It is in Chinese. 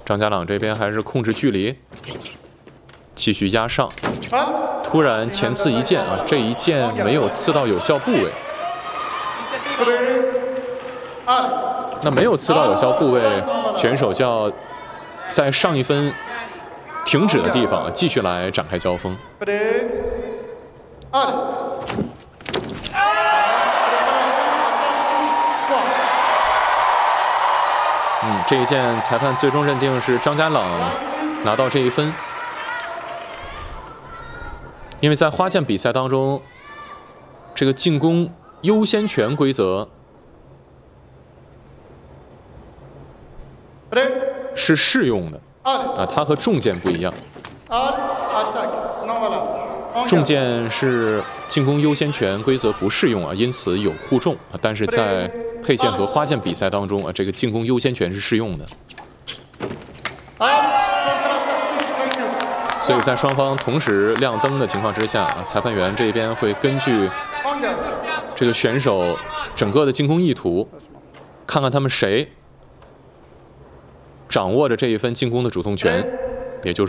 张家朗这边还是控制距离，继续压上。突然前刺一剑啊，这一剑没有刺到有效部位。那没有刺到有效部位，选手就要在上一分停止的地方继续来展开交锋。这一剑裁判最终认定是张家朗拿到这一分，因为在花剑比赛当中，这个进攻优先权规则是适用的啊，它和重剑不一样。重剑是进攻优先权规则不适用啊，因此有互重啊。但是在佩剑和花剑比赛当中啊，这个进攻优先权是适用的。所以在双方同时亮灯的情况之下啊，裁判员这边会根据这个选手整个的进攻意图，看看他们谁掌握着这一分进攻的主动权，也就是